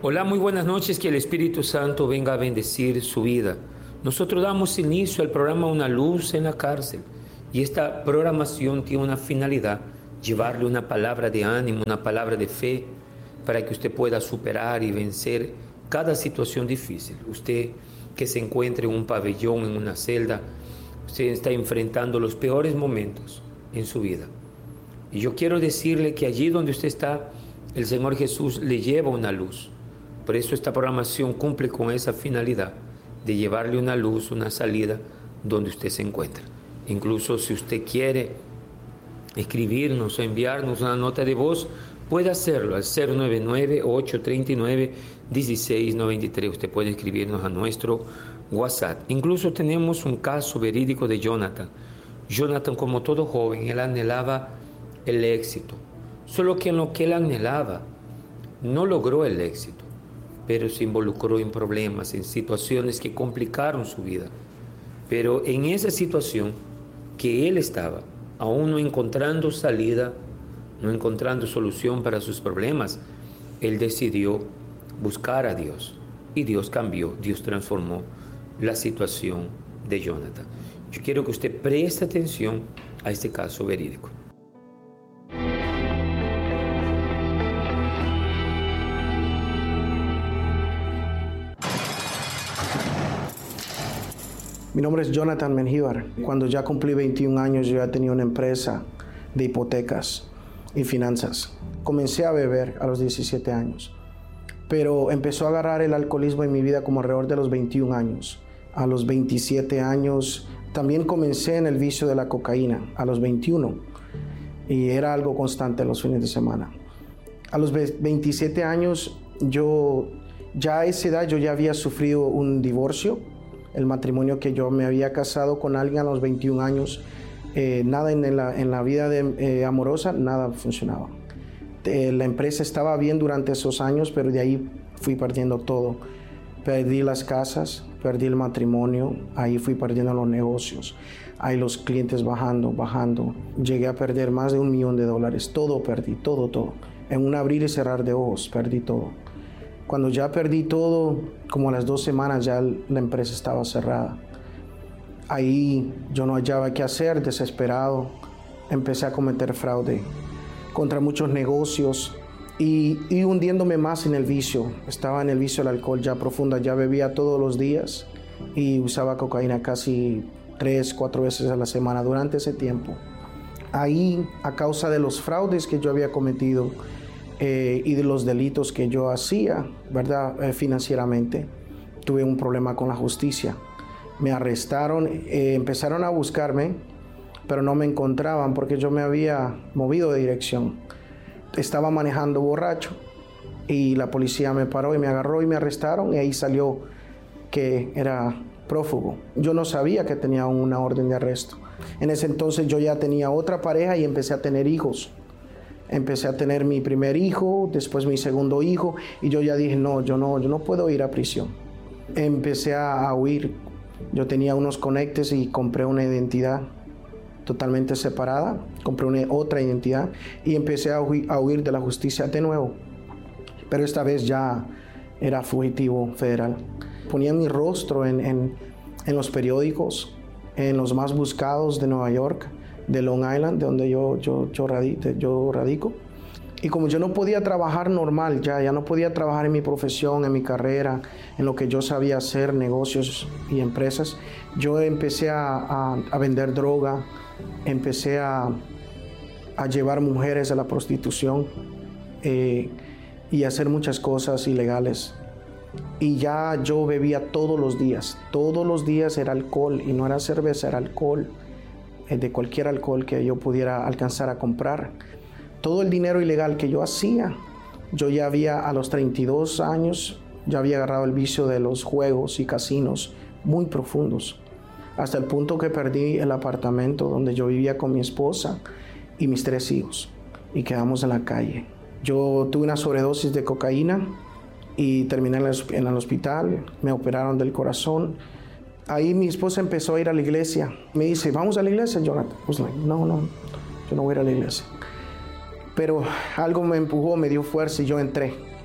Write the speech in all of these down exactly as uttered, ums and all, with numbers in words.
Hola, muy buenas noches, que el Espíritu Santo venga a bendecir su vida. Nosotros damos inicio al programa Una Luz en la Cárcel y esta programación tiene una finalidad, llevarle una palabra de ánimo, una palabra de fe para que usted pueda superar y vencer cada situación difícil. Usted que se encuentre en un pabellón, en una celda, usted está enfrentando los peores momentos en su vida. Y yo quiero decirle que allí donde usted está, el Señor Jesús le lleva una luz. Por eso esta programación cumple con esa finalidad de llevarle una luz, una salida donde usted se encuentra. Incluso si usted quiere escribirnos o enviarnos una nota de voz, puede hacerlo al cero nueve nueve, ocho tres nueve, uno seis nueve tres. Usted puede escribirnos a nuestro WhatsApp. Incluso tenemos un caso verídico de Jonathan. Jonathan, como todo joven, él anhelaba el éxito. Solo que en lo que él anhelaba, no logró el éxito, pero se involucró en problemas, en situaciones que complicaron su vida. Pero en esa situación que él estaba, aún no encontrando salida, no encontrando solución para sus problemas, él decidió buscar a Dios. Y Dios cambió, Dios transformó la situación de Jonathan. Yo quiero que usted preste atención a este caso verídico. Mi nombre es Jonathan Mengíbar. Cuando ya cumplí veintiún años, yo ya tenía una empresa de hipotecas y finanzas. Comencé a beber a los diecisiete años, pero empezó a agarrar el alcoholismo en mi vida como alrededor de los veintiún años. A los veintisiete años también comencé en el vicio de la cocaína, a los veintiuno, y era algo constante los fines de semana. A los veintisiete años, yo ya a esa edad yo ya había sufrido un divorcio. El matrimonio que yo me había casado con alguien a los veintiún años, eh, nada en la, en la vida de, eh, amorosa, nada funcionaba. Eh, la empresa estaba bien durante esos años, pero de ahí fui perdiendo todo. Perdí las casas, perdí el matrimonio, ahí fui perdiendo los negocios, ahí los clientes bajando, bajando. Llegué a perder más de un millón de dólares, todo perdí, todo, todo. En un abrir y cerrar de ojos, perdí todo. Cuando ya perdí todo, como a las dos semanas ya la empresa estaba cerrada. Ahí yo no hallaba qué hacer, desesperado. Empecé a cometer fraude contra muchos negocios y, y hundiéndome más en el vicio. Estaba en el vicio del alcohol ya profunda, ya bebía todos los días y usaba cocaína casi tres, cuatro veces a la semana durante ese tiempo. Ahí, a causa de los fraudes que yo había cometido, Eh, y de los delitos que yo hacía, ¿verdad? Eh, financieramente, tuve un problema con la justicia. Me arrestaron, eh, empezaron a buscarme, pero no me encontraban porque yo me había movido de dirección. Estaba manejando borracho y la policía me paró y me agarró y me arrestaron, y ahí salió que era prófugo. Yo no sabía que tenía una orden de arresto. En ese entonces yo ya tenía otra pareja y empecé a tener hijos. Empecé a tener mi primer hijo, después mi segundo hijo, y yo ya dije, no, yo no, yo no puedo ir a prisión. Empecé a, a huir. Yo tenía unos conectes y compré una identidad totalmente separada, compré una, otra identidad, y empecé a huir, a huir de la justicia de nuevo. Pero esta vez ya era fugitivo federal. Ponía mi rostro en, en, en los periódicos, en los más buscados de Nueva York, de Long Island, de donde yo, yo, yo, radico, yo radico. Y como yo no podía trabajar normal, ya, ya no podía trabajar en mi profesión, en mi carrera, en lo que yo sabía hacer, negocios y empresas, yo empecé a, a, a vender droga, empecé a, a llevar mujeres a la prostitución eh, y a hacer muchas cosas ilegales. Y ya yo bebía todos los días, todos los días era alcohol, y no era cerveza, era alcohol, de cualquier alcohol que yo pudiera alcanzar a comprar. Todo el dinero ilegal que yo hacía, yo ya había a los treinta y dos años, ya había agarrado el vicio de los juegos y casinos muy profundos, hasta el punto que perdí el apartamento donde yo vivía con mi esposa y mis tres hijos, y quedamos en la calle. Yo tuve una sobredosis de cocaína y terminé en el hospital, me operaron del corazón. Ahí mi esposa empezó a ir a la iglesia. Me dice, ¿vamos a la iglesia, Jonathan? Pues like, no, no, yo no voy a ir a la iglesia. Pero algo me empujó, me dio fuerza y yo entré.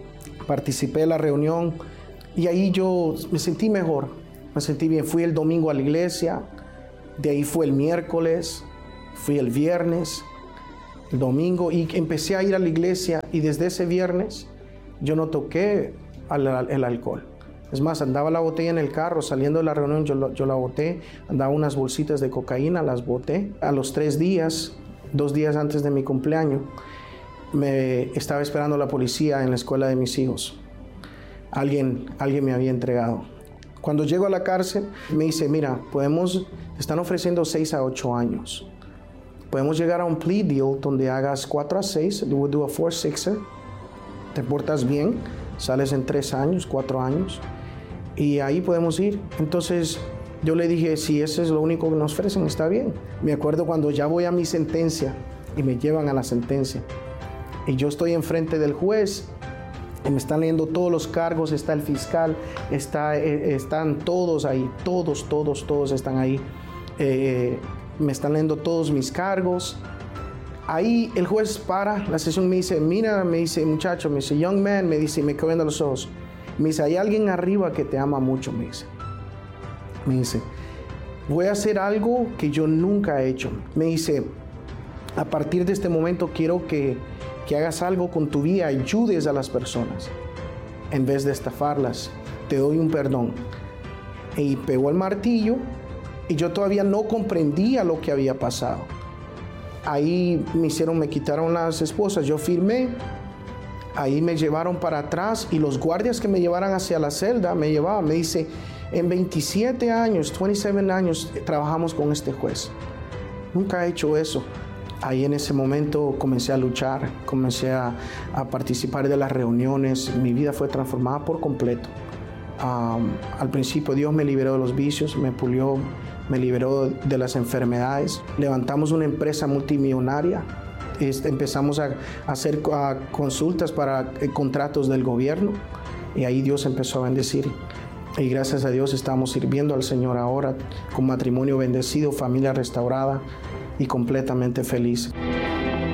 participé de la reunión y ahí yo me sentí mejor, me sentí bien. Fui el domingo a la iglesia, de ahí fue el miércoles, fui el viernes, el domingo y empecé a ir a la iglesia y desde ese viernes yo no toqué al, el alcohol. Es más, andaba la botella en el carro, saliendo de la reunión yo, yo la boté, andaba unas bolsitas de cocaína, las boté. A los tres días, dos días antes de mi cumpleaños, me estaba esperando la policía en la escuela de mis hijos. Alguien, alguien me había entregado. Cuando llego a la cárcel, me dice, mira, podemos, te están ofreciendo seis a ocho años. Podemos llegar a un plea deal donde hagas cuatro a seis, we'll do a four sixer, te portas bien, sales en tres años, cuatro años, y ahí podemos ir. Entonces yo le dije, si eso es lo único que nos ofrecen, está bien. Me acuerdo cuando ya voy a mi sentencia y me llevan a la sentencia, y yo estoy enfrente del juez, y me están leyendo todos los cargos, está el fiscal, está, eh, están todos ahí, todos, todos, todos están ahí. Eh, me están leyendo todos mis cargos. Ahí el juez para la sesión, me dice, mira, me dice, muchacho, me dice, young man, me dice, me quedo viendo los ojos. Me dice, hay alguien arriba que te ama mucho, me dice. Me dice, voy a hacer algo que yo nunca he hecho. Me dice, a partir de este momento quiero que, que hagas algo con tu vida, ayudes a las personas en vez de estafarlas. Te doy un perdón. Y pegó el martillo y yo todavía no comprendía lo que había pasado. Ahí me hicieron, me quitaron las esposas, yo firmé, ahí me llevaron para atrás y los guardias que me llevaran hacia la celda me llevaban, me dice, en veintisiete años, veintisiete años trabajamos con este juez, nunca he hecho eso. Ahí en ese momento comencé a luchar, comencé a, a participar de las reuniones, mi vida fue transformada por completo. Um, al principio Dios me liberó de los vicios, me pulió, me liberó de las enfermedades. Levantamos una empresa multimillonaria. Este, empezamos a, a hacer a, consultas para eh, contratos del gobierno y ahí Dios empezó a bendecir. Y gracias a Dios estamos sirviendo al Señor ahora con matrimonio bendecido, familia restaurada y completamente feliz.